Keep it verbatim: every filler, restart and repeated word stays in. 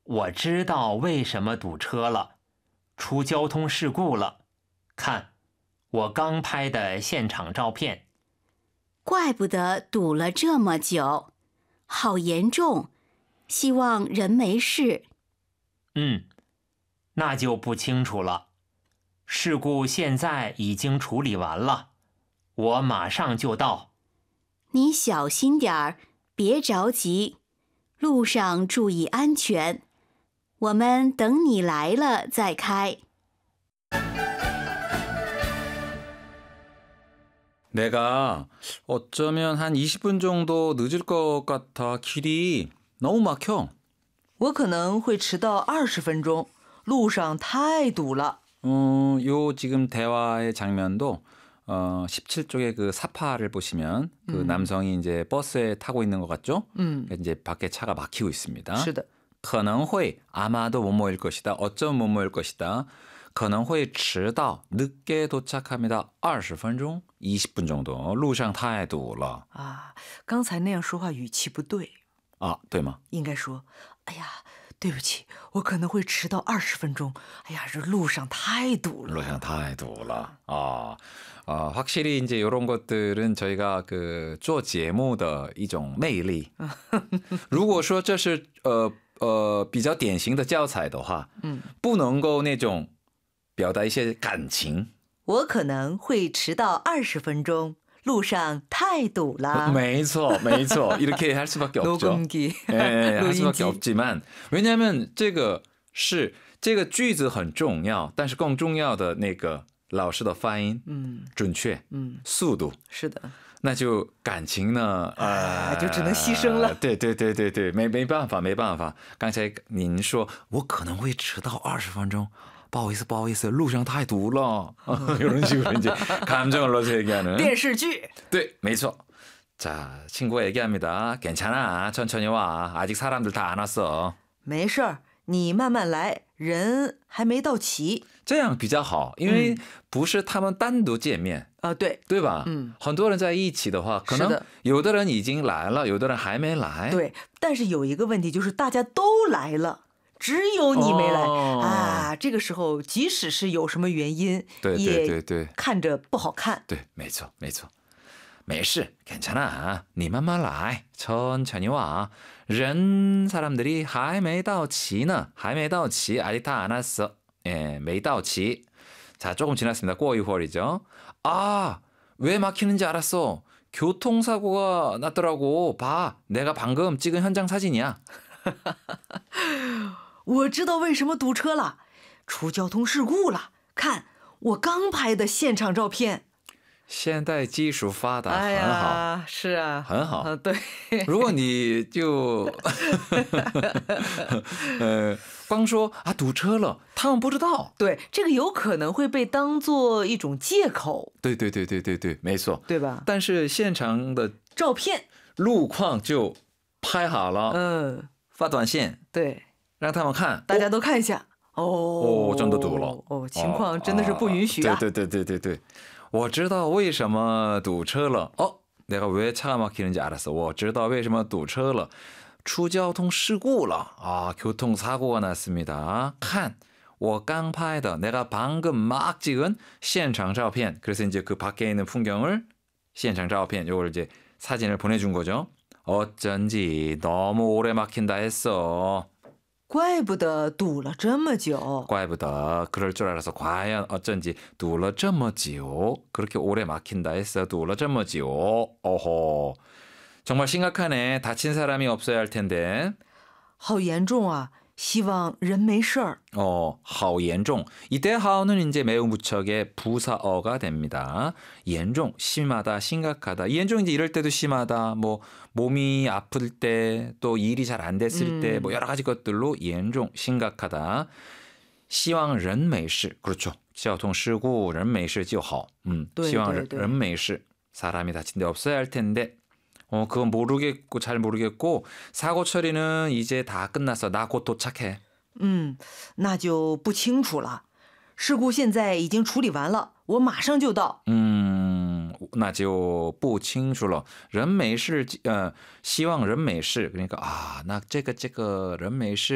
我知道为什么堵车了，出交通事故了。看，我刚拍的现场照片。 怪不得堵了这么久，好严重，希望人没事。 嗯，那就不清楚了。事故现在已经处理完了，我马上就到。 你小心点儿，别着急，路上注意安全。我们等你来了再开。 내가 어쩌면 한 이십 분 정도 늦을 것 같아. 길이 너무 막혀. 我可能会迟到二十分钟，路上太堵了。 어, 요 지금 대화의 장면도 어, 십칠 쪽의 그 사파를 보시면 그 음. 남성이 이제 버스에 타고 있는 것 같죠? 음. 이제 밖에 차가 막히고 있습니다. 是的。 可能会 아마도 뭐뭐일 것이다. 어쩌면 뭐뭐일 것이다. 可能会迟到 늦게 도착합니다. 二十分钟 이십 분 정도. 路上太堵了. 아, 刚才那样说话语气不对. 아, 对吗? 应该说, 哎呀,对不起,我可能会迟到二十分钟. 哎呀,这路上太堵了. 路上太堵了. 아, 아, 확실히 이제 이런 것들은 저희가 그做节目的一种魅力. 如果说这是呃呃比较典型的教材的话, 嗯, 不能够那种表达一些感情。 我可能会迟到二十分钟，路上太堵了。 没错，没错，이렇게 할 수밖에 없죠. 녹음기, 예, 할 수밖에 없지만, 왜냐하면 这个是这个句子很重要，但是更重要的那个老师的发音，嗯，准确，嗯，速度， 是的。 那就感情呢， 啊，就只能牺牲了。 对对对对对，没没办法，没办法。刚才您说我可能会迟到二十分钟。不好意思，不好意思，路上太堵了。이런 식으로 이제 감정을 넣어서 얘기하는. 电视剧. 네, 没错. 자, 친구가 얘기합니다. 괜찮아, 천천히 와. 아직 사람들 다 안 왔어. 没事儿，你慢慢来，人还没到齐。 这样比较好，因为不是他们单独见面。 啊，对， 对吧？ 嗯， 很多人在一起的话，可能有的人已经来了，有的人还没来。 对，但是有一个问题就是大家都来了。只有你没来、哦、啊！这个时候，即使是有什么原因， 对对对对， 也看着不好看。 对，没错没错，没事，괜찮아，你慢慢来，천천히 와。人사람들이还没到齐呢，还没到齐，아직 다 안 왔어。예，没到齐。자， 조금 지났습니다.过一会儿이죠。啊，왜 막히는지 알았어。교통사고가 났더라고. 봐, 내가 방금 찍은 현장 사진이야. 我知道为什么堵车了，出交通事故了。看，我刚拍的现场照片。 现代技术发达， 哎、 很好， 是啊， 很好。 啊、对， 如果你就呃光说啊堵车了，他们不知道。 对，这个有可能会被当做一种借口。 对对对对对对，没错， 对吧？ 但是现场的照片、 路况就拍好了， 嗯， 发短信， 对。 让他们看， 大家都看一下。哦哦，真的堵了。 哦，情况真的是不允许啊。 对对对对对对，我知道为什么堵车了。哦，내가 왜 차가 막히는지 알았어. 我知道为什么堵车了。出交通事故了. 아, 교통사고가 났습니다. 看, 我刚拍的, 내가 방금 막 찍은 现场照片. 그래서 이제 그 밖에 있는 풍경을 现场照片, 요걸 이제 사진을 보내준 거죠. 어쩐지 너무 오래 막힌다 했어. 怪不得堵了这么久. 怪不得 그럴 줄 알아서 과연 어쩐지 堵了这么久 그렇게 오래 막힌다 했어. 堵了这么久. 어허. 정말 심각하네. 다친 사람이 없어야 할 텐데. 好严重啊. 希望人没事儿. 어, 好严重. 이때 好는 이제 매우 무척의 부사어가 됩니다. 严重, 심하다, 심각하다.严重 이제 이럴 때도 심하다. 뭐 몸이 아플 때, 또 일이 잘 안 됐을 음. 때, 뭐 여러 가지 것들로 严重, 심각하다. 希望人没事. 그렇죠. 交通事故人没事就好. 음, 希望人没事. 사람이 다친 데 없어야 할 텐데. 어, 그건 모르겠고, 잘 모르겠고, 사고 처리는 이제 다 끝났어. 나 곧 도착해. 음, 那就不清楚了. 事故现在已经处理完了,我马上就到. 음, 那就不清楚了. 人没事, 어, 希望人没事. 그러니까, 아, 나, 这个,这个人没事.